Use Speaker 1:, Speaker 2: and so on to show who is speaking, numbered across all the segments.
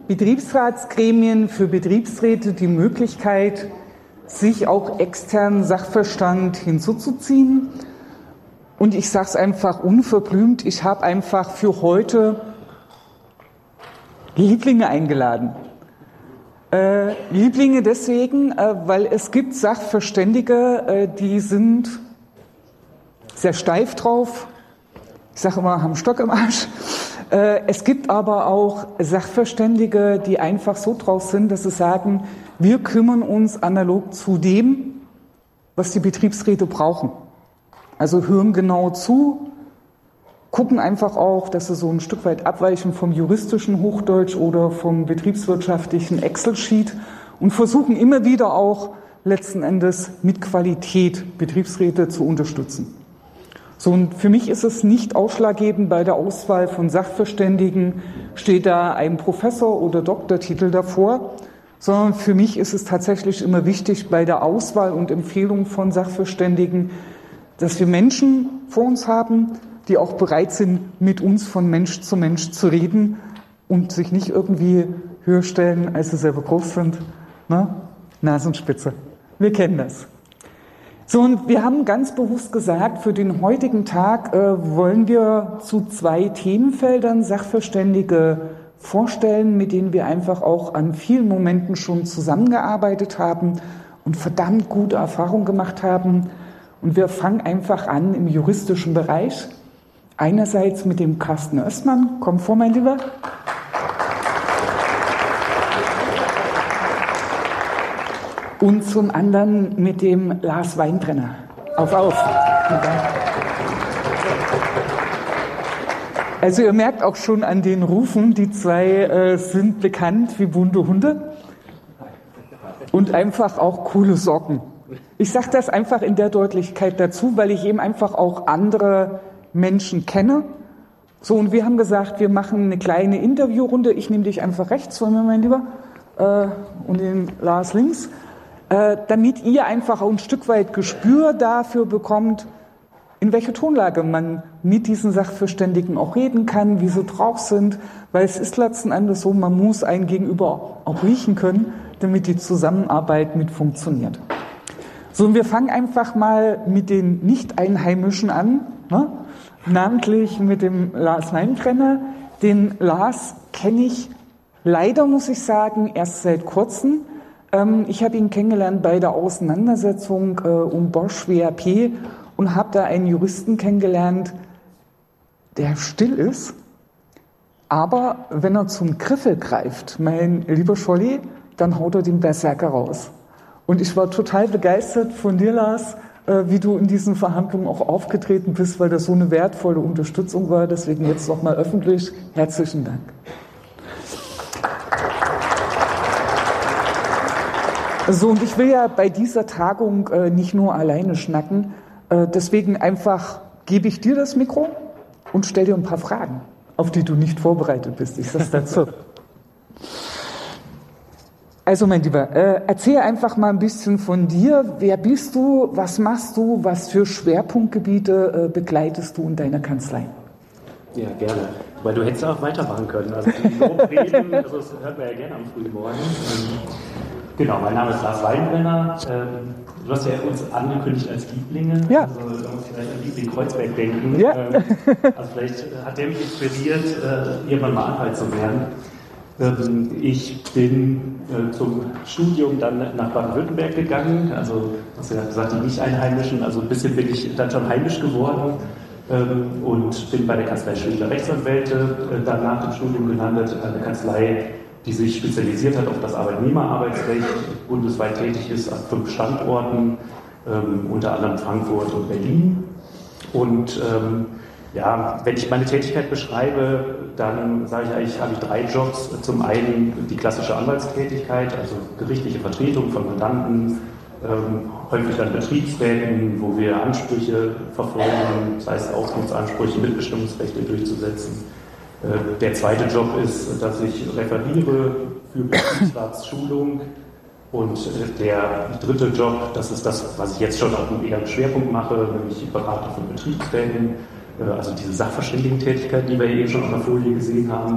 Speaker 1: Betriebsratsgremien für Betriebsräte die Möglichkeit, sich auch externen Sachverstand hinzuzuziehen. Und ich sage es einfach unverblümt, ich habe einfach für heute Lieblinge eingeladen. Lieblinge deswegen, weil es gibt Sachverständige, die sind sehr steif drauf. Ich sage immer, haben Stock im Arsch. Es gibt aber auch Sachverständige, die einfach so drauf sind, dass sie sagen, wir kümmern uns analog zu dem, was die Betriebsräte brauchen. Also hören genau zu, gucken einfach auch, dass sie so ein Stück weit abweichen vom juristischen Hochdeutsch oder vom betriebswirtschaftlichen Excel-Sheet und versuchen immer wieder auch letzten Endes mit Qualität Betriebsräte zu unterstützen. So, und für mich ist es nicht ausschlaggebend bei der Auswahl von Sachverständigen, steht da ein Professor- oder Doktortitel davor, sondern für mich ist es tatsächlich immer wichtig bei der Auswahl und Empfehlung von Sachverständigen, dass wir Menschen vor uns haben, die auch bereit sind, mit uns von Mensch zu reden und sich nicht irgendwie höher stellen, als sie selber groß sind. Ne? Nasenspitze. Wir kennen das. So, und wir haben ganz bewusst gesagt, für den heutigen Tag wollen wir zu 2 Themenfeldern Sachverständige vorstellen, mit denen wir einfach auch an vielen Momenten schon zusammengearbeitet haben und verdammt gute Erfahrungen gemacht haben. Und wir fangen einfach an im juristischen Bereich. Einerseits mit dem Carsten Östmann. Komm vor, mein Lieber. Und zum anderen mit dem Lars Weinbrenner. Auf. Also ihr merkt auch schon an den Rufen, die 2 sind bekannt wie bunte Hunde und einfach auch coole Socken. Ich sage das einfach in der Deutlichkeit dazu, weil ich eben einfach auch andere Menschen kenne. So, und wir haben gesagt, wir machen eine kleine Interviewrunde. Ich nehme dich einfach rechts von mir, mein Lieber, und den Lars links. Damit ihr einfach auch ein Stück weit Gespür dafür bekommt, in welcher Tonlage man mit diesen Sachverständigen auch reden kann, wie sie drauf sind, weil es ist letzten Endes so, man muss einen Gegenüber auch riechen können, damit die Zusammenarbeit mit funktioniert. So, und wir fangen einfach mal mit den Nicht-Einheimischen an, ne? Namentlich mit dem Lars Weinbrenner. Den Lars kenne ich leider, muss ich sagen, erst seit kurzem. Ich habe ihn kennengelernt bei der Auseinandersetzung um Bosch WAP und habe da einen Juristen kennengelernt, der still ist, aber wenn er zum Griffel greift, mein lieber Scholli, dann haut er den Berserker raus. Und ich war total begeistert von dir, Lars, wie du in diesen Verhandlungen auch aufgetreten bist, weil das so eine wertvolle Unterstützung war. Deswegen jetzt nochmal öffentlich herzlichen Dank. So, und ich will ja bei dieser Tagung nicht nur alleine schnacken, deswegen einfach gebe ich dir das Mikro und stell dir ein paar Fragen, auf die du nicht vorbereitet bist. Ich sag's dazu. Also, mein Lieber, erzähl einfach mal ein bisschen von dir. Wer bist du? Was machst du? Was für Schwerpunktgebiete begleitest du in deiner Kanzlei?
Speaker 2: Ja, gerne. Weil du hättest auch weitermachen können. Also, reden, also das hört man ja gerne am frühen Morgen. Genau, mein Name ist Lars Weinbrenner. Du hast ja uns angekündigt als Lieblinge.
Speaker 1: Ja.
Speaker 2: Also da muss ich vielleicht an Liebling Kreuzberg denken.
Speaker 1: Ja.
Speaker 2: Also vielleicht hat der mich inspiriert, irgendwann mal Anwalt zu werden. Ich bin zum Studium dann nach Baden-Württemberg gegangen. Also, hast du ja gesagt, die Nicht-Einheimischen. Also ein bisschen bin ich dann schon heimisch geworden. Und bin bei der Kanzlei Schwedler Rechtsanwälte dann nach dem Studium gelandet. Eine Kanzlei, die sich spezialisiert hat auf das Arbeitnehmerarbeitsrecht, bundesweit tätig ist an 5 Standorten, unter anderem Frankfurt und Berlin. Und ja, wenn ich meine Tätigkeit beschreibe, dann sage ich eigentlich, habe ich 3 Jobs. Zum einen die klassische Anwaltstätigkeit, also gerichtliche Vertretung von Mandanten, häufig dann Betriebsräten, wo wir Ansprüche verfolgen, sei es Auskunftsansprüche, Mitbestimmungsrechte durchzusetzen. Der zweite Job ist, dass ich referiere für Betriebsratsschulung. Und der dritte Job, das ist das, was ich jetzt schon auf einem eher Schwerpunkt mache, nämlich Berater von Betriebsräten, also diese Sachverständigentätigkeit, die wir eben schon auf der Folie gesehen haben.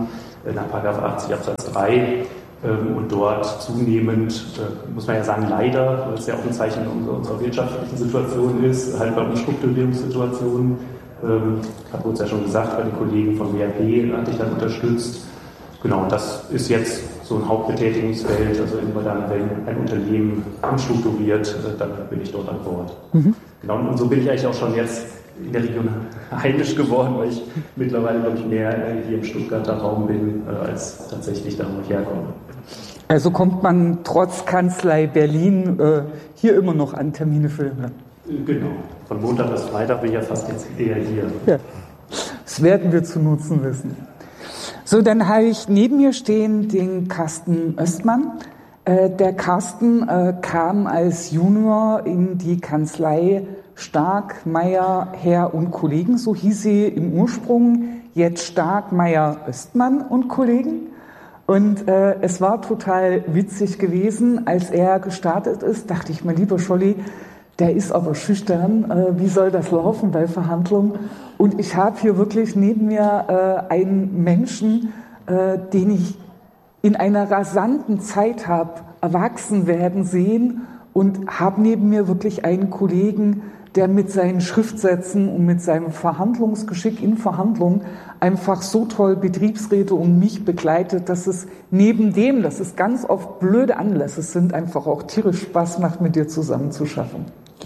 Speaker 2: nach § 80 Absatz 3 und dort zunehmend, muss man ja sagen, leider, weil es ja auch ein Zeichen unserer wirtschaftlichen Situation ist, halt bei Umstrukturierungssituationen, gerade wurde es ja schon gesagt, bei den Kollegen von WRP hatte ich dann unterstützt. Genau, das ist jetzt so ein Hauptbetätigungsfeld, also immer dann, wenn ein Unternehmen umstrukturiert, dann bin ich dort an Bord. Genau, und so bin ich eigentlich auch schon jetzt in der Region heimisch geworden, weil ich mittlerweile, glaube ich, mehr hier im Stuttgarter Raum bin, als tatsächlich da, wo ich herkomme.
Speaker 1: Also kommt man trotz Kanzlei Berlin hier immer noch an Termine für?
Speaker 2: Genau, von Montag bis Freitag bin ich ja fast jetzt eher hier.
Speaker 1: Ja, das werden wir zu nutzen wissen. So, dann habe ich neben mir stehen den Carsten Östmann. Der Carsten kam als Junior in die Kanzlei Stark, Meyer, Herr und Kollegen, so hieß sie im Ursprung, jetzt Stark, Meyer, Östmann und Kollegen. Und es war total witzig gewesen, als er gestartet ist, dachte ich, mein lieber Scholli, der ist aber schüchtern, wie soll das laufen bei Verhandlungen? Und ich habe hier wirklich neben mir einen Menschen, den ich in einer rasanten Zeit habe erwachsen werden sehen und habe neben mir wirklich einen Kollegen, der mit seinen Schriftsätzen und mit seinem Verhandlungsgeschick in Verhandlungen einfach so toll Betriebsräte und mich begleitet, dass es neben dem, dass es ganz oft blöde Anlässe sind, einfach auch tierisch Spaß macht, mit dir zusammen zu schaffen.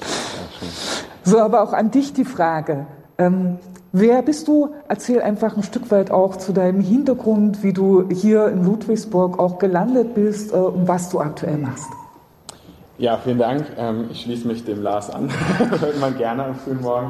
Speaker 1: So, aber auch an dich die Frage. Wer bist du? Erzähl einfach ein Stück weit auch zu deinem Hintergrund, wie du hier in Ludwigsburg auch gelandet bist und was du aktuell machst.
Speaker 3: Ja, vielen Dank. Ich schließe mich dem Lars an. Hört man gerne am frühen Morgen.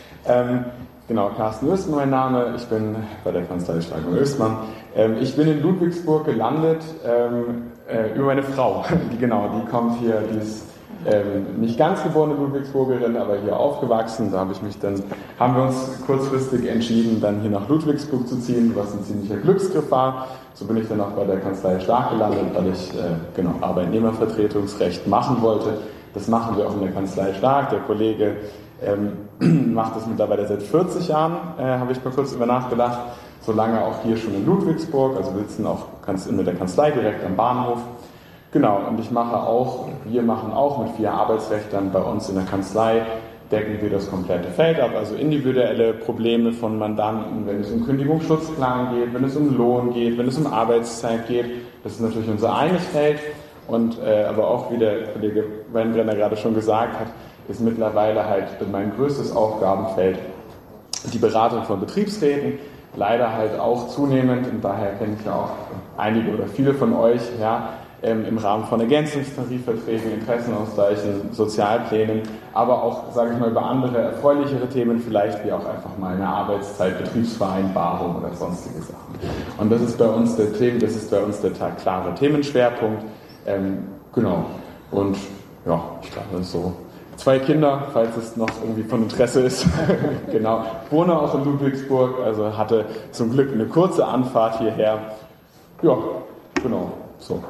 Speaker 3: Genau, Carsten Östmann mein Name. Ich bin bei der Kanzlei Stark und Östmann. Ich bin in Ludwigsburg gelandet über meine Frau. Die kommt hier, die ist nicht ganz geborene Ludwigsburgerin, aber hier aufgewachsen. Da haben wir uns kurzfristig entschieden, dann hier nach Ludwigsburg zu ziehen, was ein ziemlicher Glücksgriff war. So bin ich dann auch bei der Kanzlei Stark gelandet, weil ich Arbeitnehmervertretungsrecht machen wollte. Das machen wir auch in der Kanzlei Stark. Der Kollege macht das mittlerweile seit 40 Jahren, habe ich mal kurz über nachgedacht. So lange auch hier schon in Ludwigsburg, also wir sitzen auch mit der Kanzlei direkt am Bahnhof. Genau, und wir machen auch mit 4 Arbeitsrechtern bei uns in der Kanzlei, decken wir das komplette Feld ab, also individuelle Probleme von Mandanten, wenn es um Kündigungsschutzplan geht, wenn es um Lohn geht, wenn es um Arbeitszeit geht. Das ist natürlich unser eines Feld. Und aber auch, wie der Kollege Weinbrenner gerade schon gesagt hat, ist mittlerweile halt mein größtes Aufgabenfeld die Beratung von Betriebsräten. Leider halt auch zunehmend, und daher kenne ich ja auch einige oder viele von euch, ja, im Rahmen von Ergänzungstarifverträgen, Interessenausgleichen, Sozialplänen, aber auch, sage ich mal, über andere erfreulichere Themen, vielleicht wie auch einfach mal eine Arbeitszeit, Betriebsvereinbarung oder sonstige Sachen. Und das ist bei uns der klare Themenschwerpunkt. Genau. Und ja, ich glaube so 2 Kinder, falls es noch irgendwie von Interesse ist. Genau. Ich wohne auch in Ludwigsburg, also hatte zum Glück eine kurze Anfahrt hierher. Ja, genau. So.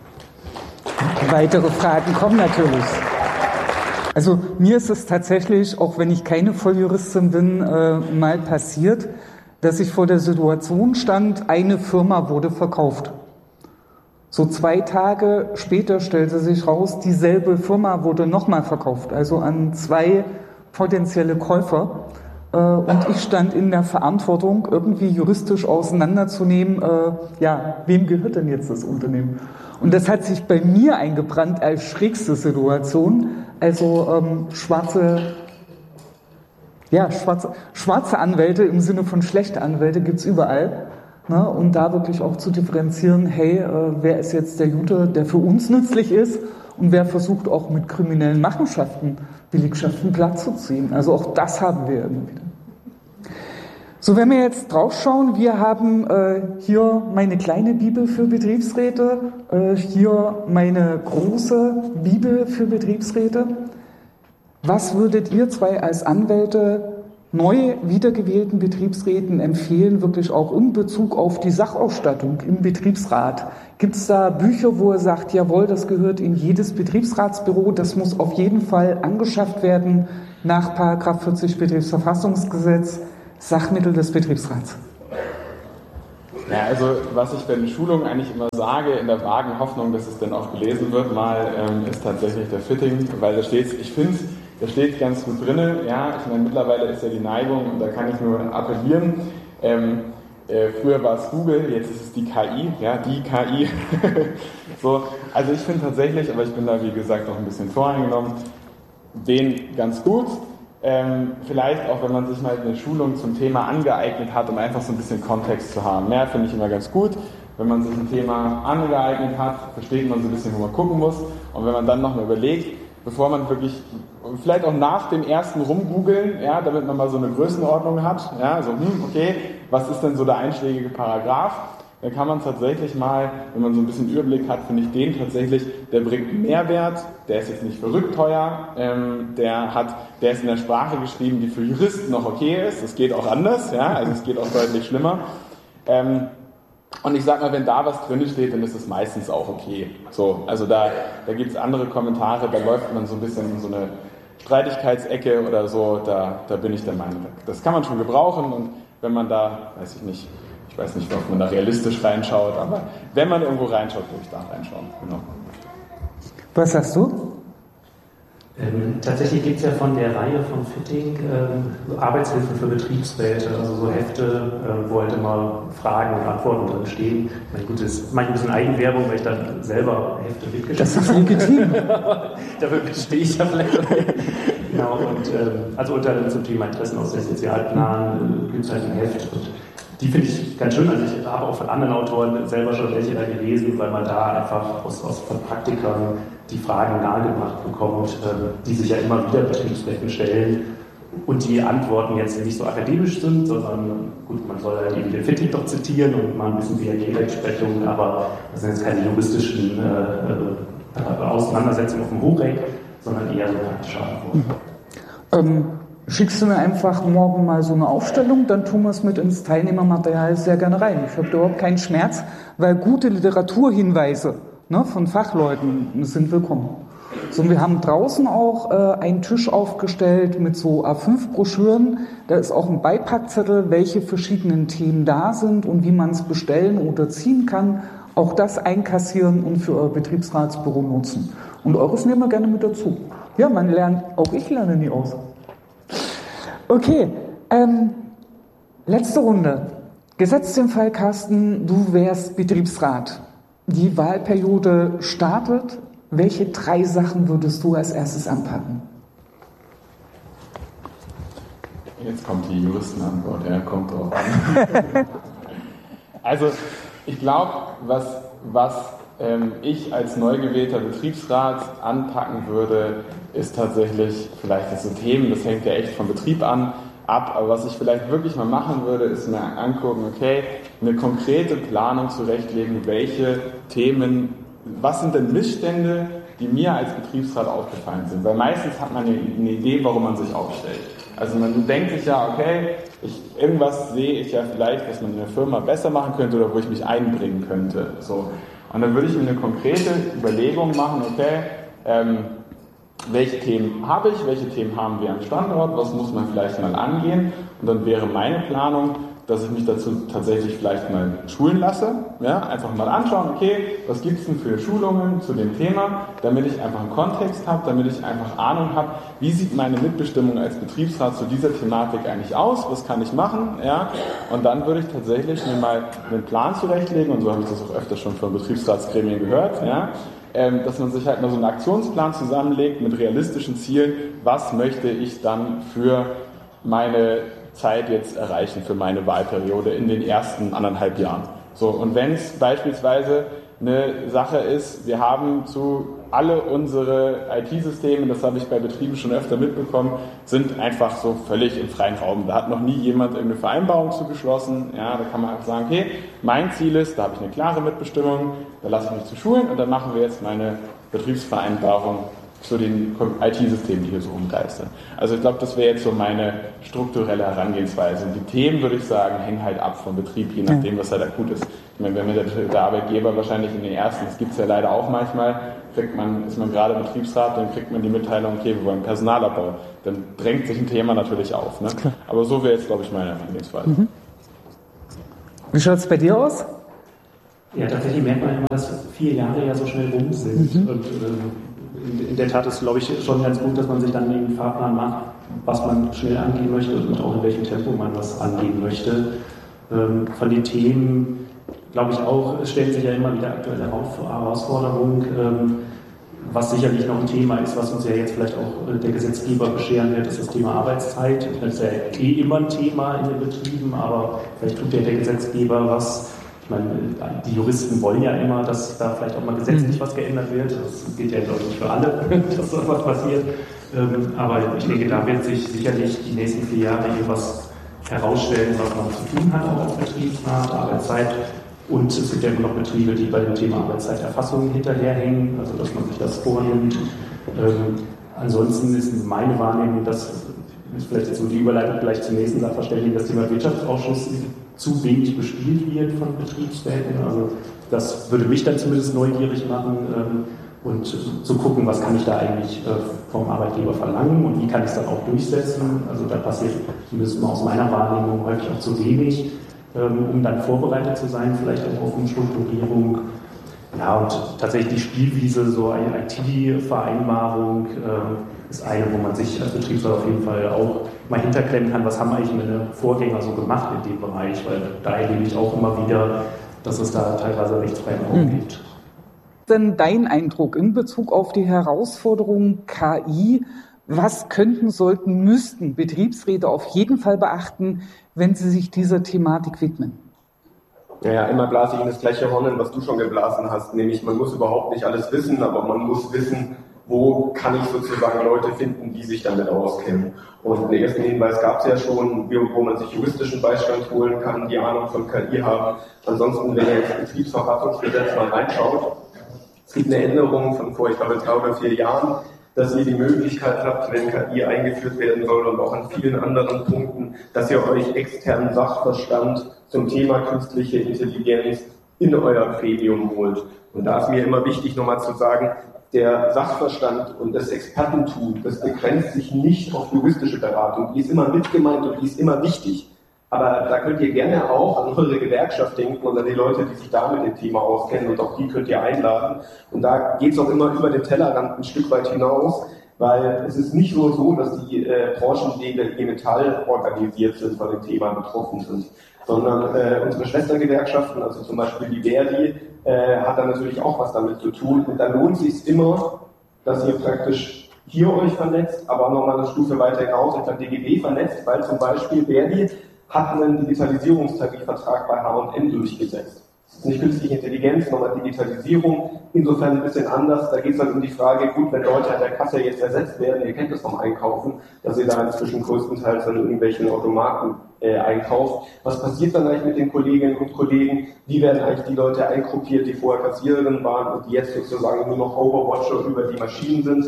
Speaker 1: Weitere Fragen kommen natürlich. Also mir ist es tatsächlich, auch wenn ich keine Volljuristin bin, mal passiert, dass ich vor der Situation stand, eine Firma wurde verkauft. So 2 Tage später stellte sich raus, dieselbe Firma wurde nochmal verkauft, also an 2 potenzielle Käufer. Und ich stand in der Verantwortung, irgendwie juristisch auseinanderzunehmen, wem gehört denn jetzt das Unternehmen? Und das hat sich bei mir eingebrannt als schrägste Situation. Also schwarze Anwälte im Sinne von schlechte Anwälte gibt's überall. Ne? Und da wirklich auch zu differenzieren, hey, wer ist jetzt der Gute, der für uns nützlich ist und wer versucht auch mit kriminellen Machenschaften, Belegschaften Platz zu ziehen. Also auch das haben wir immer wieder. So, wenn wir jetzt draufschauen, wir haben hier meine kleine Bibel für Betriebsräte, hier meine große Bibel für Betriebsräte. Was würdet ihr 2 als Anwälte neu wiedergewählten Betriebsräten empfehlen, wirklich auch in Bezug auf die Sachausstattung im Betriebsrat? Gibt es da Bücher, wo ihr sagt, jawohl, das gehört in jedes Betriebsratsbüro, das muss auf jeden Fall angeschafft werden nach § 40 Betriebsverfassungsgesetz, Sachmittel des Betriebsrats?
Speaker 3: Ja, also was ich bei den Schulungen eigentlich immer sage, in der vagen Hoffnung, dass es dann auch gelesen wird mal, ist tatsächlich der Fitting, weil da steht, ich finde, da steht ganz gut drin. Ja, ich meine, mittlerweile ist ja die Neigung, und da kann ich nur appellieren, früher war es Google, jetzt ist es die KI, ja, die KI. So, also ich finde tatsächlich, aber ich bin da wie gesagt noch ein bisschen voreingenommen, den ganz gut. Vielleicht auch, wenn man sich mal eine Schulung zum Thema angeeignet hat, um einfach so ein bisschen Kontext zu haben. Mehr finde ich immer ganz gut. Wenn man sich ein Thema angeeignet hat, versteht man so ein bisschen, wo man gucken muss. Und wenn man dann nochmal überlegt, bevor man wirklich, vielleicht auch nach dem ersten Rumgoogeln, ja, damit man mal so eine Größenordnung hat, ja, so, okay, was ist denn so der einschlägige Paragraph? Dann kann man tatsächlich mal, wenn man so ein bisschen Überblick hat, finde ich den tatsächlich, der bringt Mehrwert, der ist jetzt nicht verrückt teuer, der ist in der Sprache geschrieben, die für Juristen noch okay ist, es geht auch anders, ja, also es geht auch deutlich schlimmer. Und ich sag mal, wenn da was drin steht, dann ist es meistens auch okay. So, also da gibt es andere Kommentare, da läuft man so ein bisschen in so eine Streitigkeitsecke oder so, da bin ich der Meinung, das kann man schon gebrauchen und wenn man da, ich weiß nicht, ob man da realistisch reinschaut, aber wenn man irgendwo reinschaut, würde ich da reinschauen. Genau.
Speaker 1: Was sagst du?
Speaker 2: Tatsächlich gibt es ja von der Reihe von Fitting Arbeitshilfen für Betriebsräte, also so Hefte, wo halt immer Fragen und Antworten drin stehen. Gut, das ist manchmal ein bisschen Eigenwerbung, weil ich dann selber Hefte mitgeschrieben habe.
Speaker 1: Das ist legitim.
Speaker 2: Dafür stehe ich ja vielleicht. Genau, und also unter anderem zum Thema Interessen aus der Sozialplan gibt es halt ein Heft. Und die finde ich ganz schön. Also ich habe auch von anderen Autoren selber schon welche da gelesen, weil man da einfach von Praktikern die Fragen nahegebracht bekommt, die sich ja immer wieder Betriebsräten stellen und die Antworten jetzt nicht so akademisch sind, sondern gut, man soll halt eben den Fitting doch zitieren und mal ein bisschen WAG-Rechtsprechung, aber das sind jetzt keine juristischen Auseinandersetzungen auf dem Hochreck, sondern eher so praktische Antworten.
Speaker 1: Schickst du mir einfach morgen mal so eine Aufstellung, dann tun wir es mit ins Teilnehmermaterial sehr gerne rein. Ich habe da überhaupt keinen Schmerz, weil gute Literaturhinweise von Fachleuten sind willkommen. So, und wir haben draußen auch einen Tisch aufgestellt mit so A5-Broschüren. Da ist auch ein Beipackzettel, welche verschiedenen Themen da sind und wie man es bestellen oder ziehen kann. Auch das einkassieren und für euer Betriebsratsbüro nutzen. Und eures nehmen wir gerne mit dazu. Ja, man lernt, auch ich lerne nie aus. Okay, letzte Runde. Gesetzt den Fall, Carsten, du wärst Betriebsrat. Die Wahlperiode startet. Welche 3 Sachen würdest du als erstes anpacken?
Speaker 3: Jetzt kommt die Juristenantwort, kommt drauf an. Also, ich glaube, was ich als neu gewählter Betriebsrat anpacken würde, ist tatsächlich vielleicht so Themen, das hängt ja echt vom Betrieb ab, aber was ich vielleicht wirklich mal machen würde, ist mir angucken, okay, eine konkrete Planung zurechtlegen, welche Themen, was sind denn Missstände, die mir als Betriebsrat aufgefallen sind, weil meistens hat man eine Idee, warum man sich aufstellt. Also man denkt sich ja, okay, irgendwas sehe ich ja vielleicht, was man in der Firma besser machen könnte oder wo ich mich einbringen könnte. So. Und dann würde ich mir eine konkrete Überlegung machen, okay, welche Themen habe ich, welche Themen haben wir am Standort, was muss man vielleicht mal angehen. Und dann wäre meine Planung, dass ich mich dazu tatsächlich vielleicht mal schulen lasse, ja, einfach mal anschauen, okay, was gibt es denn für Schulungen zu dem Thema, damit ich einfach einen Kontext habe, damit ich einfach Ahnung habe, wie sieht meine Mitbestimmung als Betriebsrat zu dieser Thematik eigentlich aus, was kann ich machen, ja, und dann würde ich tatsächlich mir mal einen Plan zurechtlegen, und so habe ich das auch öfter schon von Betriebsratsgremien gehört, ja, dass man sich halt mal so einen Aktionsplan zusammenlegt mit realistischen Zielen, was möchte ich dann für meine Zeit jetzt erreichen für meine Wahlperiode in den ersten 1,5 Jahren. So, und wenn es beispielsweise eine Sache ist, wir haben alle unsere IT-Systeme, das habe ich bei Betrieben schon öfter mitbekommen, sind einfach so völlig im freien Raum. Da hat noch nie jemand irgendeine Vereinbarung zugeschlossen. Ja, da kann man einfach sagen, okay, mein Ziel ist, da habe ich eine klare Mitbestimmung, da lasse ich mich zu schulen und dann machen wir jetzt meine Betriebsvereinbarung zu den IT-Systemen, die hier so rumgeistern. Also ich glaube, das wäre jetzt so meine strukturelle Herangehensweise. Und die Themen, würde ich sagen, hängen halt ab vom Betrieb, je nachdem, was halt akut ist. Ich meine, wenn mir der Arbeitgeber wahrscheinlich in den ersten, das gibt es ja leider auch manchmal, ist man gerade Betriebsrat, dann kriegt man die Mitteilung, okay, wir wollen Personalabbau. Dann drängt sich ein Thema natürlich auf. Ne? Aber so wäre jetzt, glaube ich, meine Herangehensweise.
Speaker 1: Wie schaut es bei dir aus?
Speaker 2: Ja, tatsächlich merkt man immer, dass 4 Jahre ja so schnell rum sind. Und in der Tat ist, glaube ich, schon ganz gut, dass man sich dann den Fahrplan macht, was man schnell angehen möchte und auch in welchem Tempo man was angehen möchte. Von den Themen, glaube ich auch, es stellen sich ja immer wieder aktuelle Herausforderungen. Was sicherlich noch ein Thema ist, was uns ja jetzt vielleicht auch der Gesetzgeber bescheren wird, ist das Thema Arbeitszeit. Das ist ja immer ein Thema in den Betrieben, aber vielleicht tut ja der Gesetzgeber was. Ich meine, die Juristen wollen ja immer, dass da vielleicht auch mal gesetzlich was geändert wird. Das geht ja, glaube ich, nicht für alle, dass da was passiert. Aber ich denke, da wird sich sicherlich die nächsten 4 Jahre hier was herausstellen, was man zu tun hat, auch auf betriebsnahe Arbeitszeit. Und es gibt ja immer noch Betriebe, die bei dem Thema Arbeitszeiterfassung hinterherhängen, also dass man sich das vornimmt. Ansonsten ist meine Wahrnehmung, das ist vielleicht jetzt so die Überleitung gleich zum nächsten Sachverständigen, das Thema Wirtschaftsausschuss zu wenig bespielt wird von Betriebsräten. Also das würde mich dann zumindest neugierig machen und zu gucken, was kann ich da eigentlich vom Arbeitgeber verlangen und wie kann ich es dann auch durchsetzen. Also da passiert zumindest aus meiner Wahrnehmung häufig auch zu wenig, um dann vorbereitet zu sein, vielleicht auch auf Umstrukturierung. Ja, und tatsächlich die Spielwiese, so eine IT-Vereinbarung ist eine, wo man sich als Betriebsrat auf jeden Fall auch mal hinterklemmen kann, was haben eigentlich meine Vorgänger so gemacht in dem Bereich, weil da erlebe ich auch immer wieder, dass es da teilweise rechtsfreien Raum gibt.
Speaker 1: Denn dein Eindruck in Bezug auf die Herausforderung KI, was könnten, sollten, müssten Betriebsräte auf jeden Fall beachten, wenn sie sich dieser Thematik widmen?
Speaker 4: Ja, immer blase ich in das gleiche Horn, was du schon geblasen hast, nämlich man muss überhaupt nicht alles wissen, aber man muss wissen, wo kann ich sozusagen Leute finden, die sich damit auskennen. Und den ersten Hinweis gab es ja schon, wo man sich juristischen Beistand holen kann, die Ahnung von KI haben. Ansonsten, wenn ihr ins Betriebsverfassungsgesetz mal reinschaut, es gibt eine Änderung von vor, ich glaube, 3 oder 4 Jahren, dass ihr die Möglichkeit habt, wenn KI eingeführt werden soll und auch an vielen anderen Punkten, dass ihr euch externen Sachverstand zum Thema künstliche Intelligenz in euer Gremium holt. Und da ist mir immer wichtig, nochmal zu sagen, der Sachverstand und das Expertentum, das begrenzt sich nicht auf juristische Beratung. Die ist immer mitgemeint und die ist immer wichtig. Aber da könnt ihr gerne auch an eure Gewerkschaft denken und an die Leute, die sich da mit dem Thema auskennen, und auch die könnt ihr einladen. Und da geht es auch immer über den Tellerrand ein Stück weit hinaus, weil es ist nicht nur so, dass die Branchenwege IG Metall organisiert sind, von dem Thema betroffen sind, sondern unsere Schwestergewerkschaften, also zum Beispiel die Verdi, hat da natürlich auch was damit zu tun. Und da lohnt es sich immer, dass ihr praktisch hier euch vernetzt, aber nochmal eine Stufe weiter hinaus unter DGB vernetzt, weil zum Beispiel Verdi hat einen Digitalisierungstarifvertrag bei H&M durchgesetzt. Das ist nicht künstliche Intelligenz, sondern Digitalisierung. Insofern ein bisschen anders. Da geht es halt um die Frage, gut, wenn Leute an der Kasse jetzt ersetzt werden, ihr kennt das vom Einkaufen, dass ihr da inzwischen größtenteils an irgendwelchen Automaten einkauft. Was passiert dann eigentlich mit den Kolleginnen und Kollegen? Wie werden eigentlich die Leute eingruppiert, die vorher Kassiererinnen waren und die jetzt sozusagen nur noch Overwatcher über die Maschinen sind?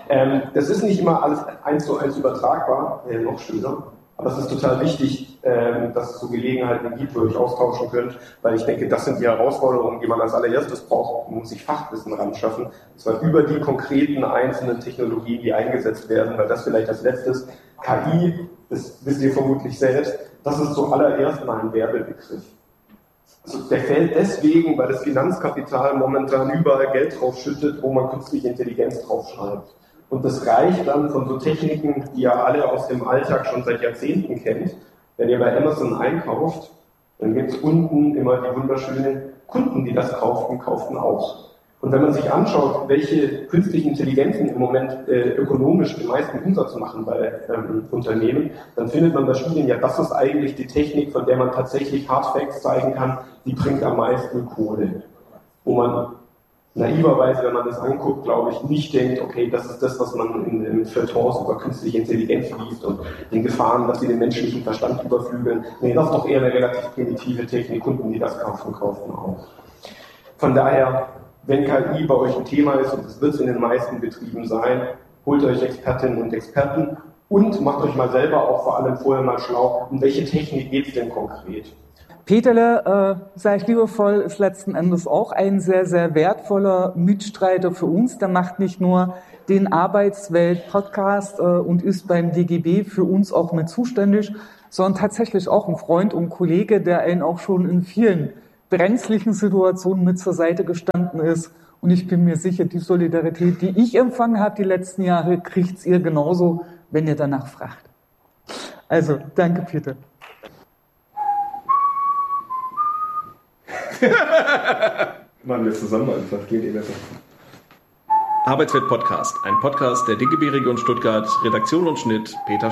Speaker 4: Das ist nicht immer alles 1:1 übertragbar, noch schöner. Aber es ist total wichtig, dass es so Gelegenheiten gibt, wo ihr euch austauschen könnt, weil ich denke, das sind die Herausforderungen, die man als allererstes braucht. Man muss sich Fachwissen ranschaffen, und zwar über die konkreten einzelnen Technologien, die eingesetzt werden, weil das vielleicht als letztes, KI, das wisst ihr vermutlich selbst, das ist zuallererst mal ein Werbebegriff. Also der fällt deswegen, weil das Finanzkapital momentan überall Geld draufschüttet, wo man künstliche Intelligenz draufschreibt. Und das reicht dann von so Techniken, die ihr alle aus dem Alltag schon seit Jahrzehnten kennt. Wenn ihr bei Amazon einkauft, dann gibt es unten immer die wunderschönen Kunden, die das kauften auch. Und wenn man sich anschaut, welche künstlichen Intelligenzen im Moment ökonomisch den meisten Umsatz machen bei Unternehmen, dann findet man bei Studien, ja, das ist eigentlich die Technik, von der man tatsächlich Hardfacts zeigen kann, die bringt am meisten Kohle. Wo man naiverweise, wenn man das anguckt, glaube ich, nicht denkt, okay, das ist das, was man in Feuilletons über künstliche Intelligenz liest und den Gefahren, dass sie den menschlichen Verstand überflügeln. Nee, das ist doch eher eine relativ primitive Technik. Kunden, die das kaufen auch. Von daher, wenn KI bei euch ein Thema ist, und das wird es in den meisten Betrieben sein, holt euch Expertinnen und Experten und macht euch mal selber auch vor allem vorher mal schlau, um welche Technik geht es denn konkret.
Speaker 1: Peterle, sage ich liebevoll, ist letzten Endes auch ein sehr, sehr wertvoller Mitstreiter für uns. Der macht nicht nur den Arbeitswelt-Podcast und ist beim DGB für uns auch mit zuständig. sondern tatsächlich auch ein Freund und Kollege, der einen auch schon in vielen brenzlichen Situationen mit zur Seite gestanden ist. Und ich bin mir sicher, die Solidarität, die ich empfangen habe die letzten Jahre, kriegt's ihr genauso, wenn ihr danach fragt. Also, danke, Peter.
Speaker 4: Machen wir zusammen einfach, geht eh besser.
Speaker 5: Arbeitswelt Podcast, ein Podcast der DGB Region Stuttgart, Redaktion und Schnitt Peter